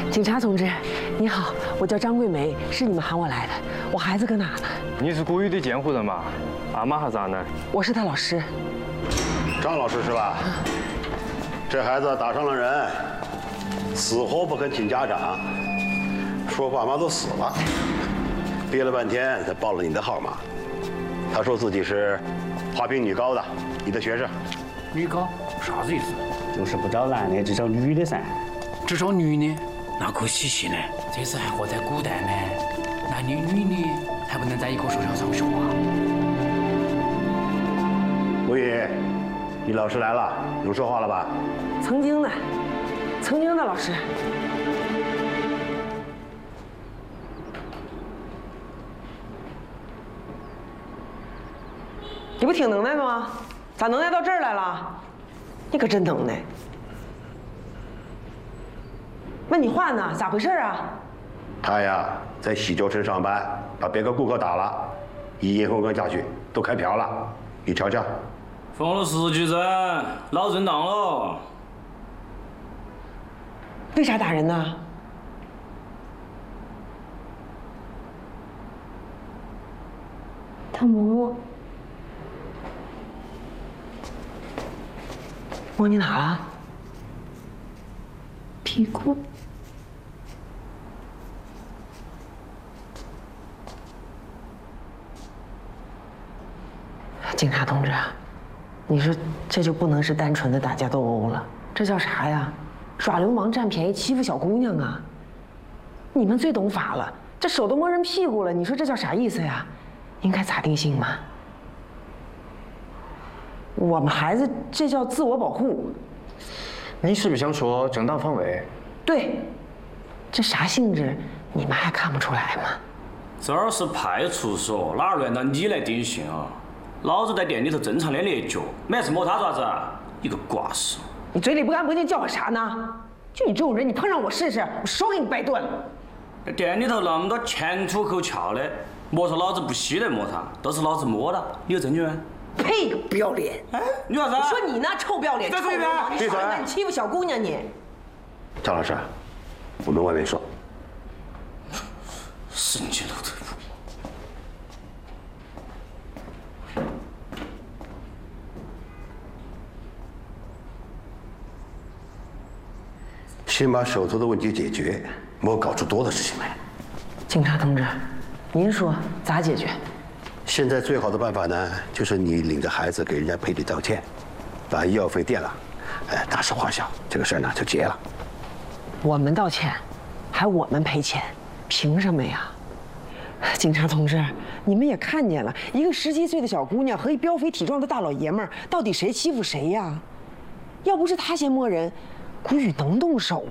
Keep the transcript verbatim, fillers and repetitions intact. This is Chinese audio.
警察同志，你好，我叫张桂梅，是你们喊我来的。我孩子搁哪呢？ 你是古雨的监护人吗？阿玛还是阿南？ 我是他老师。 张老师是吧？这孩子打伤了人，死活不肯请家长，说爸妈都死了，憋了半天才报了你的号码。他说自己是华坪女高的，你的学生。 女高啥子意思？ 就是不找男的，只找女的噻。 只找女的，那可稀奇呢。这事还活在古代呢，男的女的还不能在一个学校上学啊。 吴宇，你老师来了，能说话了吧？ 曾经的，曾经的老师。你不挺能耐的吗？咋能耐到这儿来了？你可真能耐。问你话呢，咋回事啊？ 他呀，在洗脚城上班，把别个顾客打了，一烟后刚下去，都开瓢了。你瞧瞧。 封了十几人，老认当了。 为啥打人呢？ 他摸我， 摸你哪了？ 屁股。 警察同志啊，你说这就不能是单纯的打架斗殴了，这叫啥呀？耍流氓占便宜欺负小姑娘啊！你们最懂法了，这手都摸人屁股了，你说这叫啥意思呀？应该咋定性嘛？我们孩子这叫自我保护。 你是不是想说正当防卫？ 对，这啥性质你们还看不出来吗？ 这儿是派出所，哪儿轮到你来定性啊？老子在店里头正常的练脚，没事摸他爪子，一个瓜实。 你嘴里不干不净叫我啥呢？就你这种人，你碰上我试试，我手给你掰断了。 这店里头那么多前凸后翘的，莫说老子不稀得摸他，都是老子摸的，你有证据没？ 呸！不要脸！ 哎，你啥子？ 我说你那臭不要脸，臭流氓！你耍流氓，你欺负小姑娘你！ 张老师，我们外面说。 神经都退步。 先把手头的问题解决，莫搞出多的事情来。 警察同志，您说咋解决？ 现在最好的办法呢，就是你领着孩子给人家赔礼道歉，把医药费垫了，哎，大事化小，这个事儿呢就结了。 我们道歉，还我们赔钱，凭什么呀？警察同志，你们也看见了，一个十七岁的小姑娘和一膘肥体壮的大老爷们儿，到底谁欺负谁呀？要不是他先摸人，古雨能动手